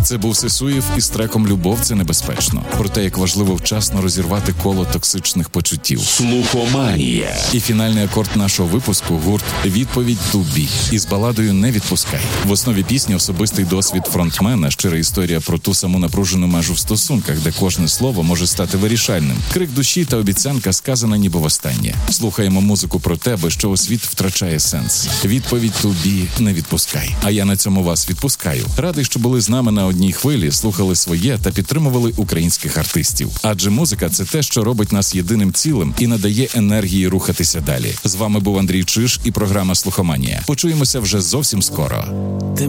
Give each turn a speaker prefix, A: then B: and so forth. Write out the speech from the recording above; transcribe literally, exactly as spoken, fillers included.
A: Це був Сесуєв із треком «Любов – це небезпечно». Про те, як важливо вчасно розірвати коло токсичних почуттів.
B: Слухоманія.
A: І фінальний акорд нашого випуску – гурт «Відповідь Тобі» із баладою «Не відпускай». В основі пісні особистий досвід фронтмена, щира історія про ту саму напружену межу в стосунках, де кожне слово може стати вирішальним. Крик душі та обіцянка сказана ніби востаннє. Слухаємо музику про те, без чого світ втрачає сенс. «Відповідь Тобі, не відпускай». А я на цьому вас відпускаю. Радий, що були з нами на одній хвилі, слухали своє та підтримували українських артистів. Адже музика – це те, що робить нас єдиним цілим і надає енергії рухатися далі. З вами був Андрій Чиж і програма «Слухоманія». Почуємося вже зовсім скоро.
C: Ти